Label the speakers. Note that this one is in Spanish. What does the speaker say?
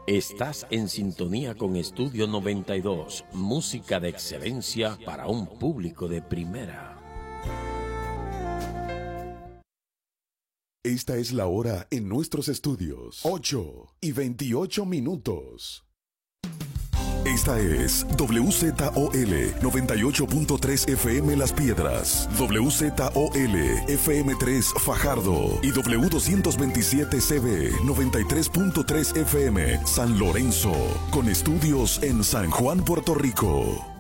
Speaker 1: Estás en sintonía con Estudio 92, música de excelencia para un público de primera.
Speaker 2: Esta es la hora en nuestros estudios, 8:28. Esta es WZOL 98.3 FM Las Piedras, WZOL FM3 Fajardo y W227CB 93.3 FM San Lorenzo, con estudios en San Juan, Puerto Rico.